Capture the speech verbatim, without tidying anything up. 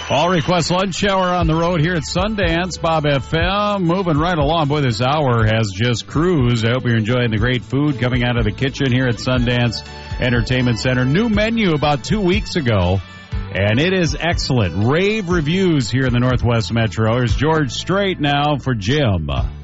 All Request Lunch Hour on the road here at Sundance, Bob F M. Moving right along. Boy, this hour has just cruised. I hope you're enjoying the great food coming out of the kitchen here at Sundance Entertainment Center. New menu about two weeks ago, and it is excellent. Rave reviews here in the Northwest Metro. Here's George Strait now for Jim.